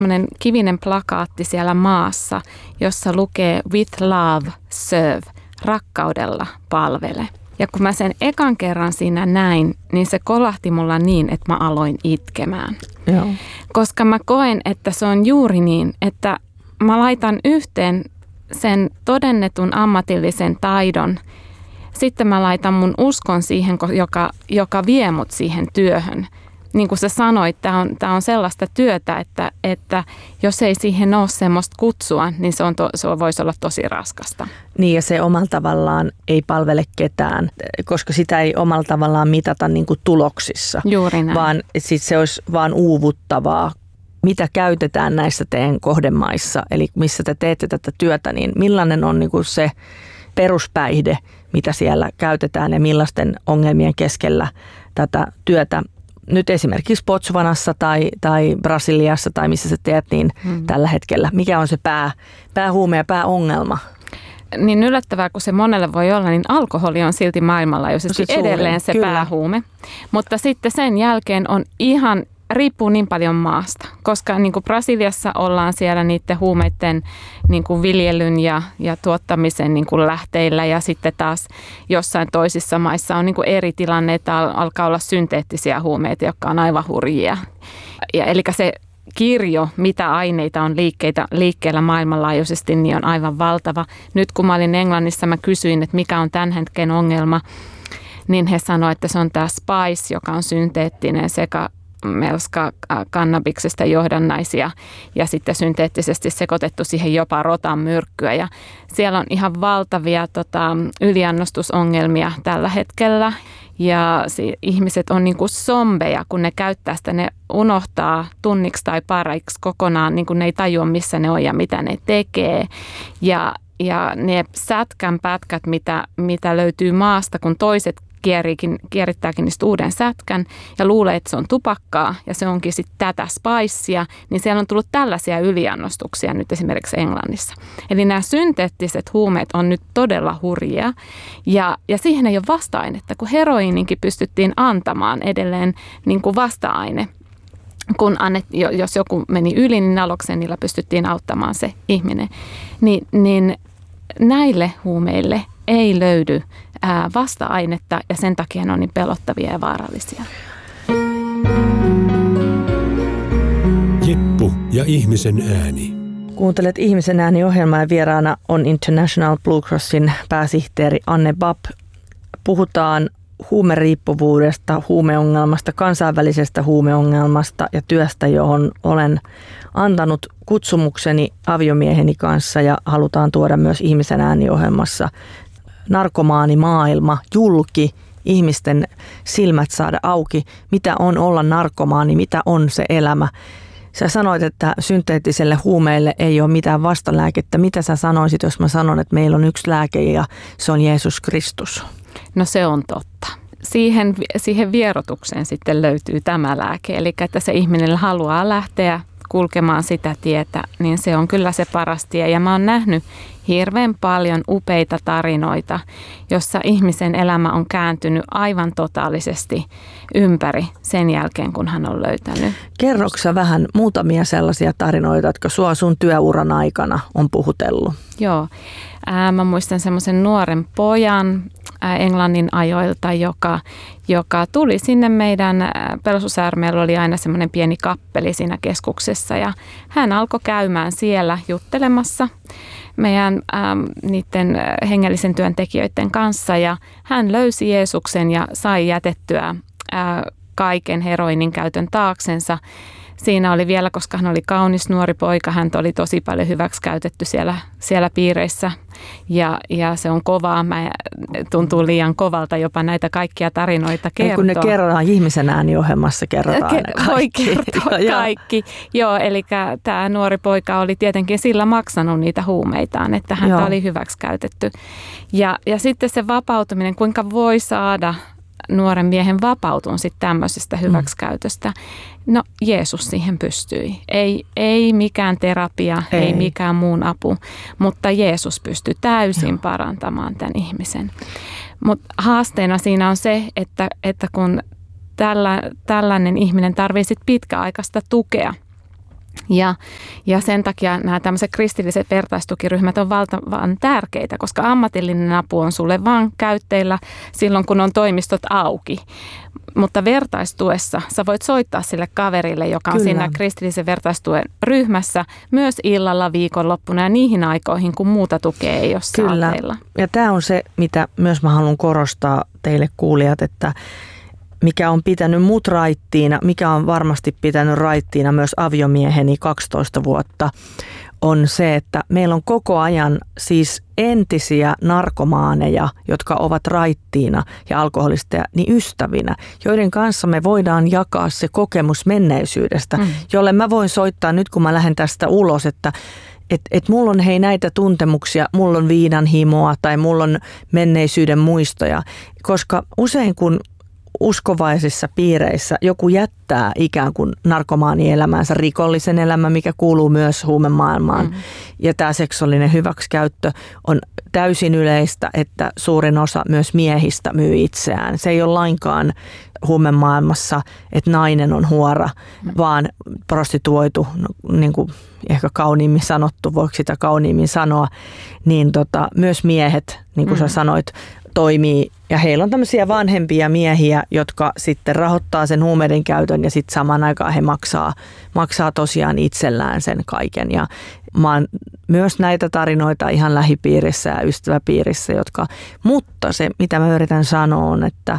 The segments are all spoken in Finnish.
kivinen plakaatti siellä maassa, jossa lukee With love serve, rakkaudella palvele. Ja kun mä sen ekan kerran siinä näin, niin se kolahti mulla niin, että mä aloin itkemään. Joo. Koska mä koen, että se on juuri niin, että mä laitan yhteen sen todennetun ammatillisen taidon. Sitten mä laitan mun uskon siihen, joka vie mut siihen työhön. Niin kuin sä sanoit, tämä on sellaista työtä, että jos ei siihen ole semmoista kutsua, niin se voisi olla tosi raskasta. Niin, ja se omalla tavallaan ei palvele ketään, koska sitä ei omalla tavallaan mitata niin kuin tuloksissa. Juuri näin. Vaan sit se olisi vaan uuvuttavaa. Mitä käytetään näissä teidän kohdemaissa, eli missä te teette tätä työtä, niin millainen on niin kuin se peruspäihde, mitä siellä käytetään ja millaisten ongelmien keskellä tätä työtä nyt esimerkiksi Botswanassa tai Brasiliassa tai missä sä teet niin tällä hetkellä. Mikä on se päähuume ja pääongelma? Niin yllättävää kuin se monelle voi olla, niin alkoholi on silti maailmanlaajuisesti edelleen se kyllä. Päähuume. Mutta sitten sen jälkeen on riippuu niin paljon maasta, koska niin kuin Brasiliassa ollaan siellä niiden huumeiden niin kuin viljelyn ja tuottamisen niin kuin lähteillä ja sitten taas jossain toisissa maissa on niin kuin eri tilanne, että alkaa olla synteettisiä huumeita, jotka on aivan hurjia. Eli se kirjo, mitä aineita on liikkeellä maailmanlaajuisesti, niin on aivan valtava. Nyt kun mä olin Englannissa, mä kysyin, että mikä on tämän hetken ongelma, niin he sanoivat, että se on tämä spice, joka on synteettinen sekä melska kannabiksesta johdannaisia ja sitten synteettisesti sekoitettu siihen jopa rotan myrkkyä. Ja siellä on ihan valtavia yliannostusongelmia tällä hetkellä ja ihmiset on niin kuin zombeja, kun ne käyttää sitä, ne unohtaa tunniksi tai pariksi kokonaan, niin kuin ne ei tajua missä ne on ja mitä ne tekee. Ja ne sätkän pätkät, mitä löytyy maasta, kun toiset kierittääkin niistä uuden sätkän ja luulee, että se on tupakkaa ja se onkin sitten tätä spicea, niin siellä on tullut tällaisia yliannostuksia nyt esimerkiksi Englannissa. Eli nämä synteettiset huumeet on nyt todella hurjia ja siihen ei ole vasta-ainetta, kun heroiininkin pystyttiin antamaan edelleen niin kuin vasta-aine. Jos joku meni yli, niin naloxonilla pystyttiin auttamaan se ihminen. Niin näille huumeille ei löydy vasta-ainetta ja sen takia ne on niin pelottavia ja vaarallisia. Jeppu ja ihmisen ääni. Kuuntelet Ihmisen ääni-ohjelmaa ja vieraana on International Blue Crossin pääsihteeri Anne Babb. Puhutaan huumeriippuvuudesta, huumeongelmasta, kansainvälisestä huumeongelmasta ja työstä, johon olen antanut kutsumukseni aviomieheni kanssa ja halutaan tuoda myös Ihmisen ääni-ohjelmassa narkomaanimaailma julki, ihmisten silmät saada auki, mitä on olla narkomaani, mitä on se elämä. Sä sanoit, että synteettiselle huumeille ei ole mitään vastalääkettä. Mitä sä sanoisit, jos mä sanon, että meillä on yksi lääke ja se on Jeesus Kristus? No se on totta. Siihen vierotukseen sitten löytyy tämä lääke, eli että se ihminen haluaa lähteä kulkemaan sitä tietä, niin se on kyllä se paras tie. Ja mä oon nähnyt hirveän paljon upeita tarinoita, jossa ihmisen elämä on kääntynyt aivan totaalisesti ympäri sen jälkeen, kun hän on löytänyt. Kerroksä vähän muutamia sellaisia tarinoita, jotka sua sun työuran aikana on puhutellut? Joo. Mä muistan semmoisen nuoren pojan Englannin ajoilta, joka tuli sinne meidän pelastusarmeijalla, oli aina semmoinen pieni kappeli siinä keskuksessa ja hän alkoi käymään siellä juttelemassa meidän niiden hengellisen työntekijöiden kanssa ja hän löysi Jeesuksen ja sai jätettyä kaiken heroinin käytön taaksensa. Siinä oli vielä, koska hän oli kaunis nuori poika, hän oli tosi paljon hyväksikäytetty siellä piireissä ja se on kovaa. Tuntuu liian kovalta jopa näitä kaikkia tarinoita kertoa. Kun ne kerrotaan Ihmisen ääni-ohjelmassa, kerrotaan ne kaikki. Voi kertoa kaikki. Joo, eli tämä nuori poika oli tietenkin sillä maksanut niitä huumeitaan, että häntä oli hyväksikäytetty. Ja sitten se vapautuminen, kuinka voi saada nuoren miehen vapautun sitten tämmöisestä hyväksikäytöstä. No Jeesus siihen pystyi. Ei mikään terapia, ei mikään muun apu, mutta Jeesus pystyi täysin parantamaan tämän ihmisen. Mutta haasteena siinä on se, että kun tällainen ihminen tarvitsee pitkäaikaista tukea, Ja sen takia nämä tämmöiset kristilliset vertaistukiryhmät on valtavan tärkeitä, koska ammatillinen apu on sulle vaan käytteillä silloin, kun on toimistot auki. Mutta vertaistuessa sä voit soittaa sille kaverille, joka on Kyllä. siinä kristillisen vertaistuen ryhmässä myös illalla, viikonloppuna ja niihin aikoihin, kun muuta tukea ei ole saatavilla. Ja tämä on se, mitä myös mä haluan korostaa teille kuulijat, että mikä on pitänyt mut raittiina, mikä on varmasti pitänyt raittiina myös aviomieheni 12 vuotta, on se, että meillä on koko ajan siis entisiä narkomaaneja, jotka ovat raittiina ja alkoholisteja, niin ystävinä, joiden kanssa me voidaan jakaa se kokemus menneisyydestä, jolle mä voin soittaa nyt, kun mä lähden tästä ulos, että mulla on hei näitä tuntemuksia, mulla on viinan himoa tai mulla on menneisyyden muistoja, koska usein kun uskovaisissa piireissä joku jättää ikään kuin narkomaanielämänsä, rikollisen elämän, mikä kuuluu myös huumemaailmaan. Ja tämä seksuaalinen hyväksikäyttö on täysin yleistä, että suurin osa myös miehistä myy itseään. Se ei ole lainkaan huumemaailmassa, että nainen on huora, vaan prostituoitu, niin kuin ehkä kauniimmin sanottu, voiko sitä kauniimmin sanoa, niin myös miehet, niin kuin sä sanoit, toimii. Ja heillä on tämmöisiä vanhempia miehiä, jotka sitten rahoittaa sen huumeiden käytön ja sitten samaan aikaan he maksaa tosiaan itsellään sen kaiken. Ja mä oon myös näitä tarinoita ihan lähipiirissä ja ystäväpiirissä, mutta se mitä mä yritän sanoa on, että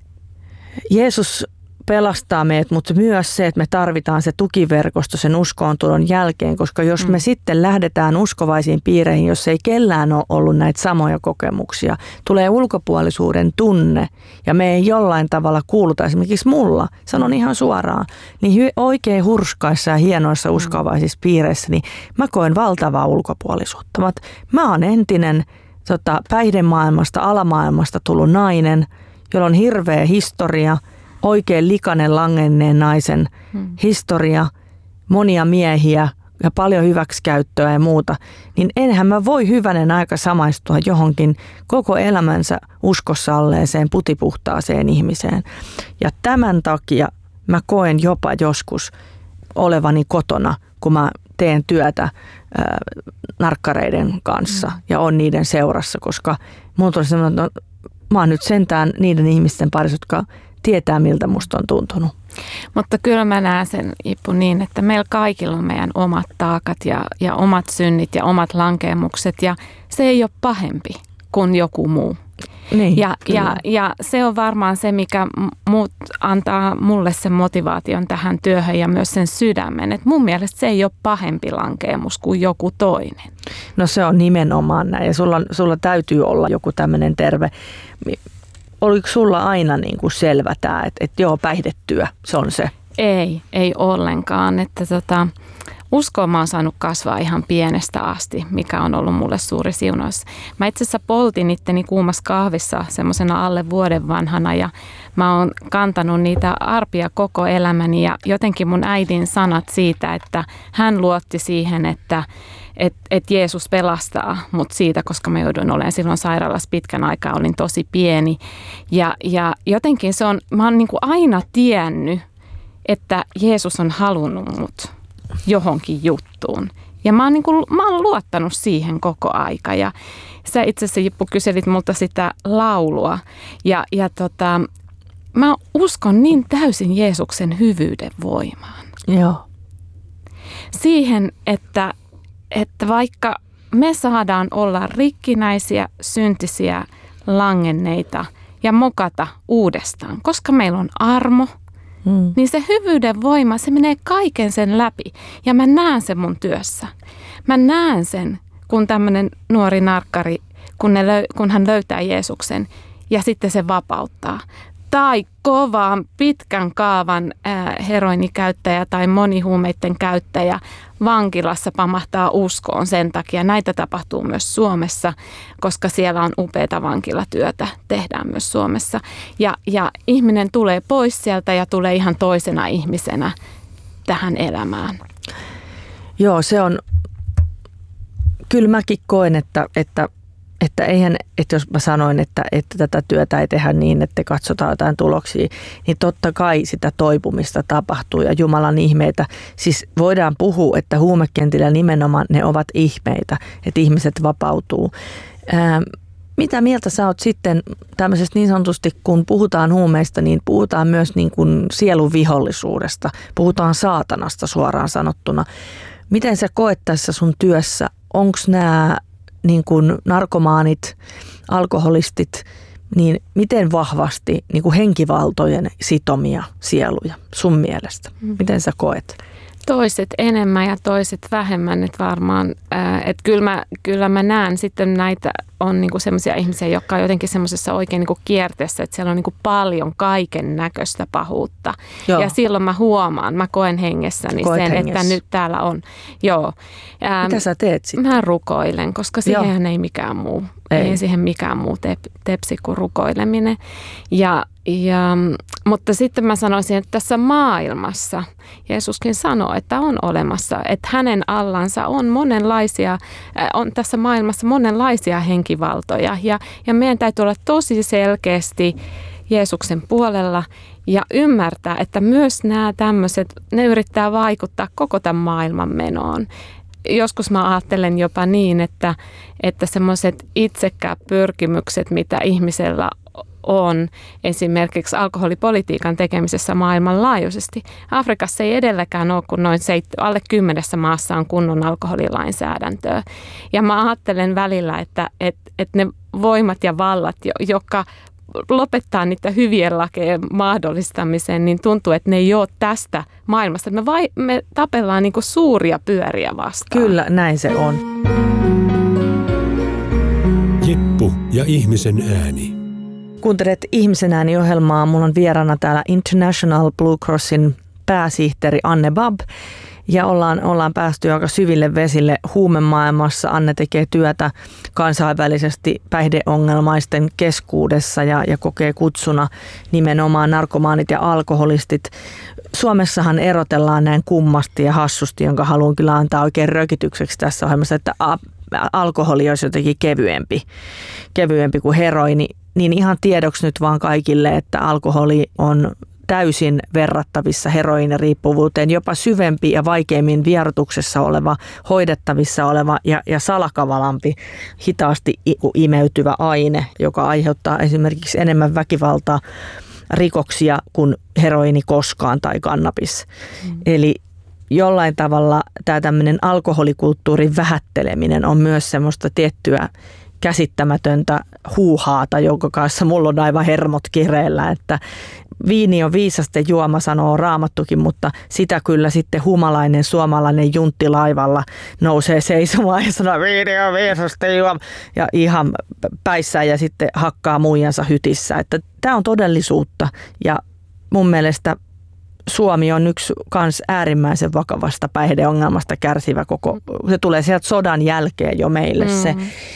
Jeesus pelastaa meidät, mutta myös se, että me tarvitaan se tukiverkosto sen uskoontulon jälkeen, koska jos me sitten lähdetään uskovaisiin piireihin, jos ei kellään ole ollut näitä samoja kokemuksia, tulee ulkopuolisuuden tunne ja me ei jollain tavalla kuuluta, esimerkiksi mulla, sanon ihan suoraan, niin oikein hurskaissa ja hienoissa uskovaisissa piireissä, niin mä koen valtavaa ulkopuolisuutta. Mä oon entinen päihdemaailmasta, alamaailmasta tullut nainen, jolla on hirveä historia, oikein likainen langenneen naisen historia, monia miehiä ja paljon hyväksikäyttöä ja muuta, niin enhän mä voi hyvänen aika samaistua johonkin koko elämänsä uskossa olleeseen putipuhtaaseen ihmiseen. Ja tämän takia mä koen jopa joskus olevani kotona, kun mä teen työtä narkkareiden kanssa ja on niiden seurassa, koska mun tuli semmoinen, että mä oon nyt sentään niiden ihmisten parissa, jotka tietää, miltä musta on tuntunut. Mutta kyllä mä näen sen, Ippu, niin, että meillä kaikilla on meidän omat taakat ja omat synnit ja omat lankeemukset ja se ei ole pahempi kuin joku muu. Niin, ja se on varmaan se, mikä antaa mulle sen motivaation tähän työhön ja myös sen sydämen. Et mun mielestä se ei ole pahempi lankeemus kuin joku toinen. No se on nimenomaan näin ja sulla täytyy olla joku tämmöinen terve. Oliko sulla aina niin kuin selvä tämä, että joo, päihdetyö, se on se? Ei ollenkaan. Että uskoa mä oon saanut kasvaa ihan pienestä asti, mikä on ollut mulle suuri siunaus. Mä itse asiassa poltin itteni kuumassa kahvissa semmoisena alle vuoden vanhana ja mä oon kantanut niitä arpia koko elämäni ja jotenkin mun äidin sanat siitä, että hän luotti siihen, että Jeesus pelastaa mut siitä, koska mä jouduin olemaan silloin sairaalassa pitkän aikaa, olin tosi pieni. Ja jotenkin mä oon niin kuin aina tiennyt, että Jeesus on halunnut mut johonkin juttuun. Ja mä oon luottanut siihen koko aika. Ja sä itse asiassa, Jippu, kyselit multa sitä laulua. Ja mä uskon niin täysin Jeesuksen hyvyyden voimaan. Joo. Siihen, että vaikka me saadaan olla rikkinäisiä, syntisiä, langenneita ja mokata uudestaan, koska meillä on armo, niin se hyvyyden voima, se menee kaiken sen läpi. Ja mä näen sen mun työssä. Mä näen sen, kun tämmöinen nuori narkkari, kun hän löytää Jeesuksen ja sitten se vapauttaa. Tai kovaan pitkän kaavan heroinikäyttäjä tai monihuumeiden käyttäjä vankilassa pamahtaa uskoon sen takia. Näitä tapahtuu myös Suomessa, koska siellä on upeata vankilatyötä, tehdään myös Suomessa. Ja ihminen tulee pois sieltä ja tulee ihan toisena ihmisenä tähän elämään. Joo, se on, kyllä mäkin koen, että että jos mä sanoin, että tätä työtä ei tehdä niin, että katsotaan jotain tuloksia, niin totta kai sitä toipumista tapahtuu ja Jumalan ihmeitä. Siis voidaan puhua, että huumekentillä nimenomaan ne ovat ihmeitä, että ihmiset vapautuu. Mitä mieltä sä oot sitten tämmöisestä niin sanotusti, kun puhutaan huumeista, niin puhutaan myös niin kuin sielun vihollisuudesta, puhutaan saatanasta suoraan sanottuna. Miten sä koet tässä sun työssä, onko nämä niin kuin narkomaanit, alkoholistit, niin miten vahvasti niin kuin henkivaltojen sitomia sieluja sun mielestä? Miten sä koet? Toiset enemmän ja toiset vähemmän, että varmaan, että kyllä mä näen sitten näitä on niinku semmoisia ihmisiä, jotka on jotenkin semmoisessa oikein niinku kierteessä, että siellä on niinku paljon kaiken näköistä pahuutta. Joo. Ja silloin mä huomaan, mä koen hengessäni että nyt täällä on. Joo. Mitä sä teet sitten? Mä rukoilen, koska siihen ei mikään muu. Ei siihen mikään muu tepsi kuin rukoileminen. Mutta sitten mä sanoisin, että tässä maailmassa Jeesuskin sanoo, että on olemassa, että hänen allansa on on tässä maailmassa monenlaisia henkivaltoja ja meidän täytyy olla tosi selkeästi Jeesuksen puolella ja ymmärtää, että myös nämä tämmöiset, ne yrittää vaikuttaa koko tämän maailman menoon. Joskus mä ajattelen jopa niin, että semmoiset itsekkäät pyrkimykset, mitä ihmisellä on esimerkiksi alkoholipolitiikan tekemisessä maailmanlaajuisesti. Afrikassa ei edelläkään ole, kun noin alle 10 maassa on kunnon alkoholilainsäädäntöä. Ja mä ajattelen välillä, että ne voimat ja vallat, jotka lopettaa niitä hyvien lakien mahdollistamisen, niin tuntuu, että ne ei ole tästä maailmasta. Me tapellaan niin kuin suuria pyöriä vastaan. Kyllä, näin se on. Jippu ja ihmisen ääni. Kuuntelet Ihmisen ääni-ohjelmaa. Mulla on vieraana täällä International Blue Crossin pääsihteeri Anne Bab. Ja ollaan päästy aika syville vesille huumemaailmassa. Anne tekee työtä kansainvälisesti päihdeongelmaisten keskuudessa ja kokee kutsuna nimenomaan narkomaanit ja alkoholistit. Suomessahan erotellaan näin kummasti ja hassusti, jonka haluan kyllä antaa oikein rökitykseksi tässä ohjelmassa, että alkoholi olisi jotenkin kevyempi kuin heroini. Niin ihan tiedoksi nyt vaan kaikille, että alkoholi on täysin verrattavissa heroiniriippuvuuteen, jopa syvempi ja vaikeimmin vierotuksessa oleva, hoidettavissa oleva ja salakavalampi, hitaasti imeytyvä aine, joka aiheuttaa esimerkiksi enemmän väkivaltaa, rikoksia kuin heroini koskaan tai kannabis. Eli jollain tavalla tämä tämmöinen alkoholikulttuurin vähätteleminen on myös semmoista tiettyä käsittämätöntä huuhaata, jonka kanssa mulla on aivan hermot kireellä, että viini on viisasten juoma, sanoo Raamattukin, mutta sitä kyllä sitten humalainen suomalainen juntti laivalla nousee seisomaan ja sanoo viini on viisasten juoma ja ihan päissään ja sitten hakkaa muijansa hytissä. Että tämä on todellisuutta ja mun mielestä Suomi on yksi kans äärimmäisen vakavasta päihdeongelmasta kärsivä se tulee sieltä sodan jälkeen jo meille se.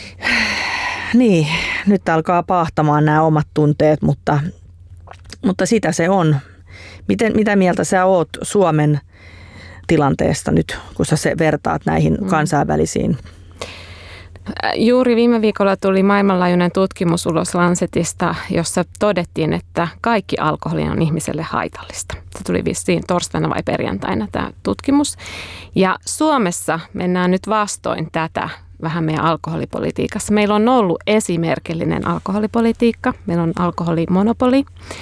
Niin, nyt alkaa paahtamaan nämä omat tunteet, mutta sitä se on. Mitä mieltä sä oot Suomen tilanteesta nyt, kun sä vertaat näihin kansainvälisiin? Juuri viime viikolla tuli maailmanlaajuinen tutkimus ulos Lancetista, jossa todettiin, että kaikki alkoholi on ihmiselle haitallista. Se tuli vissiin torstaina vai perjantaina tämä tutkimus. Ja Suomessa mennään nyt vastoin tätä vähän meidän alkoholipolitiikassa. Meillä on ollut esimerkillinen alkoholipolitiikka. Meillä on alkoholimonopoli,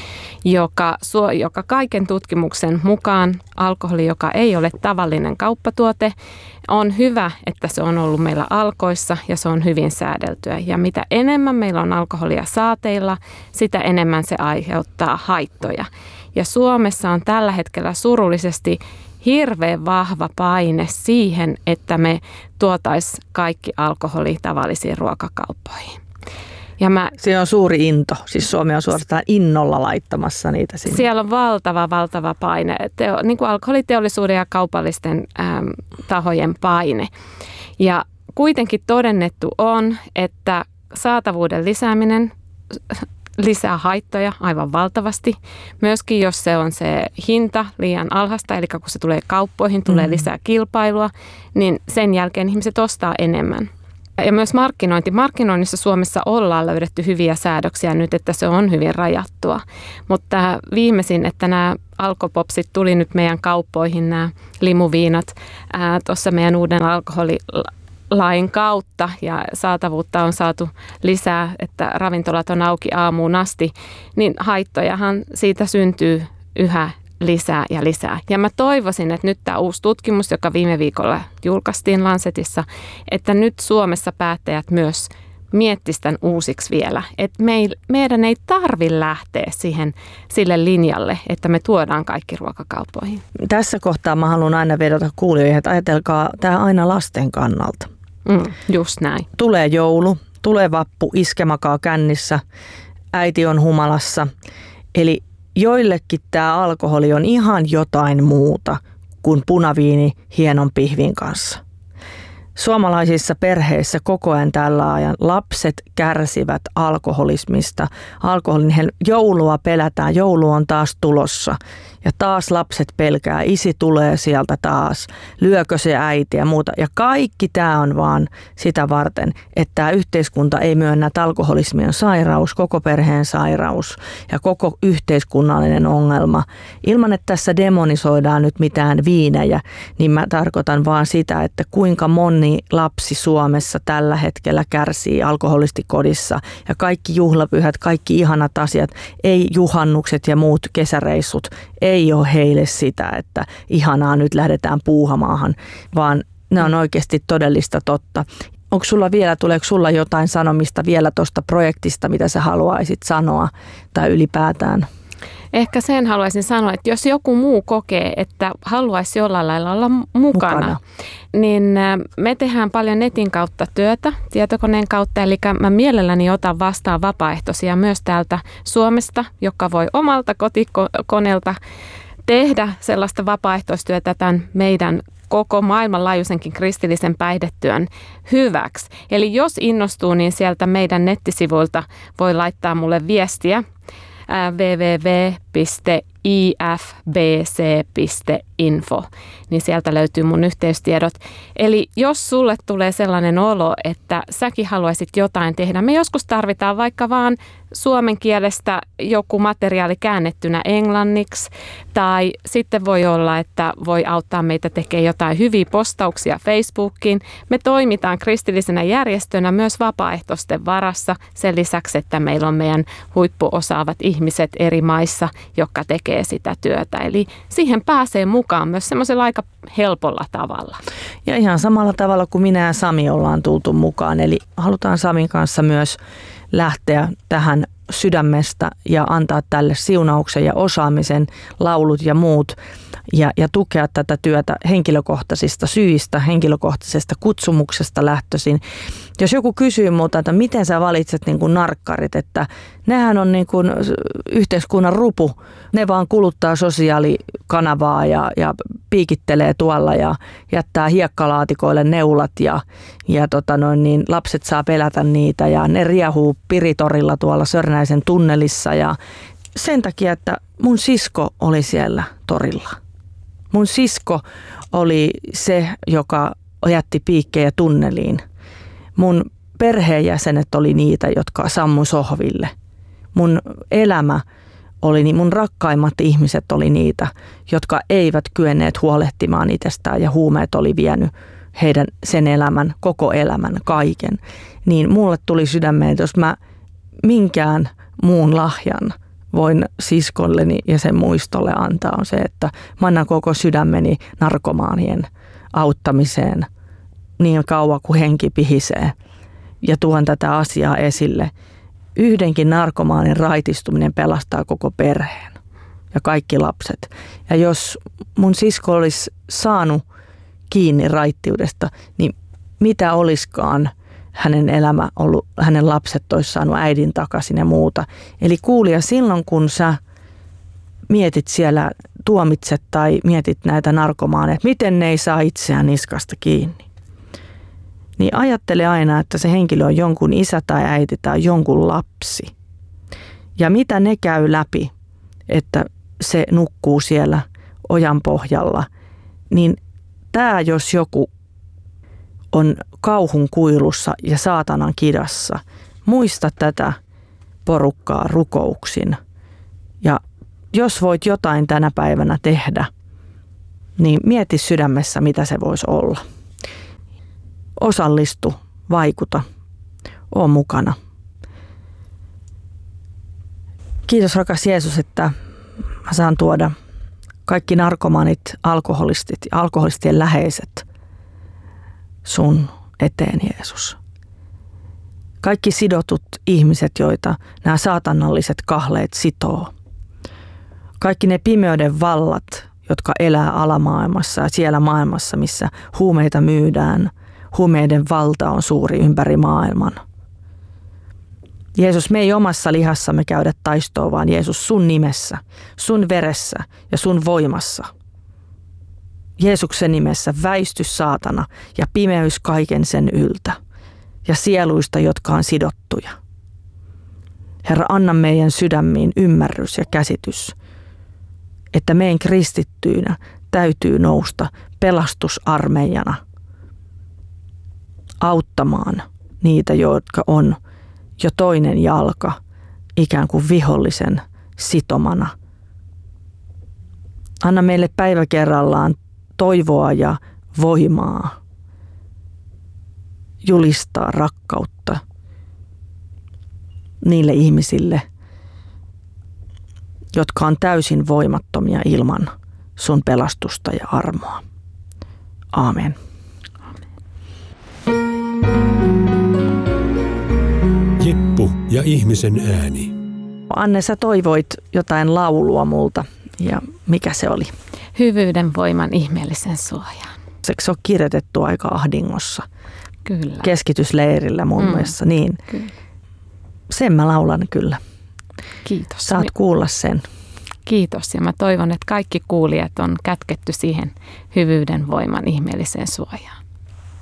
joka kaiken tutkimuksen mukaan alkoholi, joka ei ole tavallinen kauppatuote, on hyvä, että se on ollut meillä Alkoissa ja se on hyvin säädeltyä. Ja mitä enemmän meillä on alkoholia saateilla, sitä enemmän se aiheuttaa haittoja. Ja Suomessa on tällä hetkellä surullisesti hirveän vahva paine siihen, että me tuotaisiin kaikki alkoholi tavallisiin ruokakauppoihin. Siellä on suuri into, siis Suomi on suorastaan innolla laittamassa niitä sinne. Siellä on valtava paine, niin kuin alkoholiteollisuuden ja kaupallisten tahojen paine. Ja kuitenkin todennettu on, että saatavuuden lisääminen lisää haittoja aivan valtavasti. Myöskin jos se on se hinta liian alhaista, eli kun se tulee kauppoihin, tulee lisää kilpailua, niin sen jälkeen ihmiset ostaa enemmän. Ja myös markkinointi. Markkinoinnissa Suomessa ollaan löydetty hyviä säädöksiä nyt, että se on hyvin rajattua. Mutta viimeisin, että nämä alkopopsit tuli nyt meidän kauppoihin, nämä limuviinat, tuossa meidän uuden alkoholilain kautta ja saatavuutta on saatu lisää, että ravintolat on auki aamuun asti, niin haittojahan siitä syntyy yhä lisää ja lisää. Ja mä toivoisin, että nyt tämä uusi tutkimus, joka viime viikolla julkaistiin Lancetissa, että nyt Suomessa päättäjät myös miettisivät tämän uusiksi vielä. Että meidän ei tarvitse lähteä sille linjalle, että me tuodaan kaikki ruokakauppoihin. Tässä kohtaa mä haluan aina vedota kuulijoihin, että ajatelkaa tämä aina lasten kannalta. Just näin. Tulee joulu, tulee vappu, iskä makaa kännissä, äiti on humalassa. Eli joillekin tämä alkoholi on ihan jotain muuta kuin punaviini hienon pihvin kanssa. Suomalaisissa perheissä koko ajan tällä ajan lapset kärsivät alkoholismista. Joulua pelätään, joulu on taas tulossa ja taas lapset pelkää, isi tulee sieltä taas, lyökö se äiti ja muuta. Ja kaikki tämä on vaan sitä varten, että tämä yhteiskunta ei myönnä, että alkoholismi on sairaus, koko perheen sairaus ja koko yhteiskunnallinen ongelma. Ilman, että tässä demonisoidaan nyt mitään viinejä, niin mä tarkoitan vaan sitä, että kuinka moni lapsi Suomessa tällä hetkellä kärsii alkoholistikodissa ja kaikki juhlapyhät, kaikki ihanat asiat, ei juhannukset ja muut kesäreissut, ei ole heille sitä, että ihanaa nyt lähdetään puuhamaahan, vaan ne on oikeasti todellista totta. Tuleeko sulla jotain sanomista vielä tuosta projektista, mitä sä haluaisit sanoa tai ylipäätään? Ehkä sen haluaisin sanoa, että jos joku muu kokee, että haluaisi jollain lailla olla mukana, niin me tehdään paljon netin kautta työtä, tietokoneen kautta. Eli mä mielelläni otan vastaan vapaaehtoisia myös täältä Suomesta, joka voi omalta kotikoneelta tehdä sellaista vapaaehtoistyötä tämän meidän koko maailmanlaajuisenkin kristillisen päihdetyön hyväksi. Eli jos innostuu, niin sieltä meidän nettisivuilta voi laittaa mulle viestiä www.ifbc.info, niin sieltä löytyy mun yhteystiedot. Eli jos sulle tulee sellainen olo, että säkin haluaisit jotain tehdä, me joskus tarvitaan vaikka vaan suomen kielestä joku materiaali käännettynä englanniksi, tai sitten voi olla, että voi auttaa meitä tekemään jotain hyviä postauksia Facebookiin. Me toimitaan kristillisenä järjestönä myös vapaaehtoisten varassa sen lisäksi, että meillä on meidän huippuosaavat ihmiset eri maissa, jotka tekee sitä työtä. Eli siihen pääsee mukaan myös semmoisella aika helpolla tavalla. Ja ihan samalla tavalla kuin minä ja Sami ollaan tultu mukaan. Eli halutaan Samin kanssa myös lähteä tähän sydämestä ja antaa tälle siunauksen ja osaamisen, laulut ja muut ja tukea tätä työtä henkilökohtaisista syistä, henkilökohtaisesta kutsumuksesta lähtöisin. Jos joku kysyy multa, että miten sä valitset niin kuin narkkarit, että nehän on niin kuin yhteiskunnan rupu, ne vaan kuluttaa sosiaalikanavaa ja piikittelee tuolla ja jättää hiekkalaatikoille neulat ja lapset saa pelätä niitä ja ne riehuu Piritorilla tuolla Sörnäisen tunnelissa ja sen takia, että mun sisko oli siellä torilla. Mun sisko oli se, joka jätti piikkejä tunneliin. Mun perheenjäsenet oli niitä, jotka sammui sohville. Mun elämä oli, mun rakkaimmat ihmiset oli niitä, jotka eivät kyenneet huolehtimaan itsestään ja huumeet oli vienyt heidän sen elämän, koko elämän, kaiken. Niin mulle tuli sydämeen, että jos mä minkään muun lahjan voin siskolleni ja sen muistolle antaa, on se, että mä annan koko sydämeni narkomaanien auttamiseen niin kauan kuin henki pihisee ja tuon tätä asiaa esille. Yhdenkin narkomaanin raitistuminen pelastaa koko perheen ja kaikki lapset. Ja jos mun sisko olisi saanut kiinni raittiudesta, niin mitä olisikaan hänen elämä ollut, hänen lapset olisi saanut äidin takaisin ja muuta. Eli kuulija, silloin kun sä mietit siellä, tuomitset tai mietit näitä narkomaaneja, että miten ne ei saa itseään niskasta kiinni, niin ajattele aina, että se henkilö on jonkun isä tai äiti tai jonkun lapsi. Ja mitä ne käy läpi, että se nukkuu siellä ojan pohjalla, niin tämä jos joku on kauhun kuilussa ja saatanan kidassa. Muista tätä porukkaa rukouksin. Ja jos voit jotain tänä päivänä tehdä, niin mieti sydämessä, mitä se voisi olla. Osallistu, vaikuta, oo mukana. Kiitos rakas Jeesus, että mä saan tuoda kaikki narkomaanit, alkoholistit ja alkoholistien läheiset sun eteen, Jeesus. Kaikki sidotut ihmiset, joita nämä saatanalliset kahleet sitoo. Kaikki ne pimeyden vallat, jotka elää alamaailmassa ja siellä maailmassa, missä huumeita myydään. Huumeiden valta on suuri ympäri maailman. Jeesus, me ei omassa lihassamme käydä taistoa, vaan Jeesus sun nimessä, sun veressä ja sun voimassa. Jeesuksen nimessä väisty saatana ja pimeys kaiken sen yltä ja sieluista, jotka on sidottuja. Herra, anna meidän sydämiin ymmärrys ja käsitys, että meidän kristittyinä täytyy nousta pelastusarmeijana auttamaan niitä, jotka on jo toinen jalka ikään kuin vihollisen sitomana. Anna meille päivä kerrallaan toivoa ja voimaa julistaa rakkautta niille ihmisille, jotka on täysin voimattomia ilman sun pelastusta ja armoa. Aamen. Jippu ja ihmisen ääni. Anne, sä toivoit jotain laulua multa, ja mikä se oli? Hyvyyden voiman ihmeellisen suojaan. Se on kirjoitettu aika ahdingossa. Kyllä. Keskitysleirillä muun muassa. Niin. Kyllä. Sen mä laulan kyllä. Kiitos. Saat kuulla sen. Kiitos, ja mä toivon, että kaikki kuulijat on kätketty siihen hyvyyden voiman ihmeelliseen suojaan.